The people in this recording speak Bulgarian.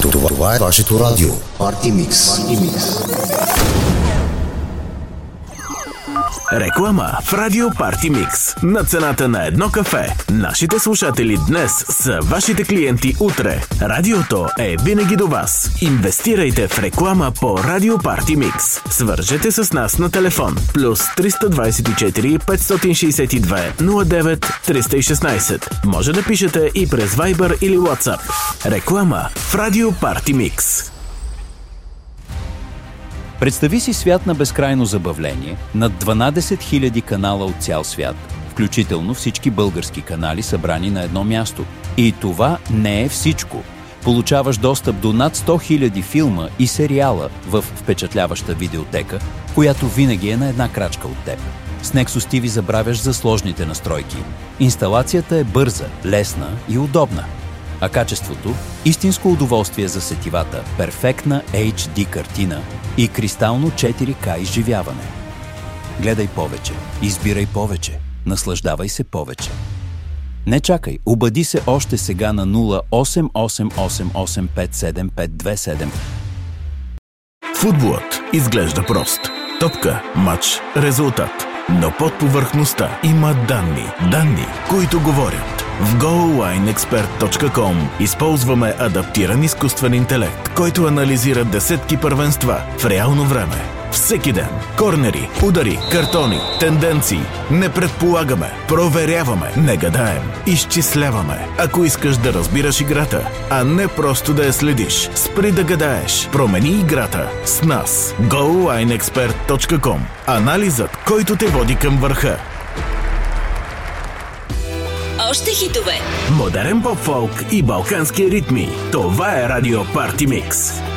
Това е вашето радио. Party Mix. Реклама в Радио Party Mix на цената на едно кафе. Нашите слушатели днес са вашите клиенти утре. Радиото е винаги до вас. Инвестирайте в реклама по Радио Party Mix. Свържете с нас на телефон плюс 324 562 09 316. Може да пишете и през Viber или WhatsApp. Реклама в Радио Party Mix. Представи си свят на безкрайно забавление, над 12 000 канала от цял свят, включително всички български канали събрани на едно място. И това не е всичко. Получаваш достъп до над 100 000 филма и сериала в впечатляваща видеотека, която винаги е на една крачка от теб. С Nexus TV забравяш за сложните настройки. Инсталацията е бърза, лесна и удобна. А качеството – истинско удоволствие за сетивата, перфектна HD картина и кристално 4K изживяване. Гледай повече, избирай повече, наслаждавай се повече. Не чакай, обади се още сега на 0888857527. Футболът изглежда прост. Топка, матч, резултат. Но под повърхността има данни, които говорят. В GoalLineExpert.com използваме адаптиран изкуствен интелект, който анализира десетки първенства в реално време. Всеки ден. Корнери, удари, картони, тенденции. Не предполагаме, проверяваме, не гадаем, изчисляваме. Ако искаш да разбираш играта, а не просто да я следиш, спри да гадаеш. Промени играта с нас. GoalLineExpert.com. Анализът, който те води към върха. Още хитове. Модерен поп-фолк и балкански ритми. Това е Радио Party Mix.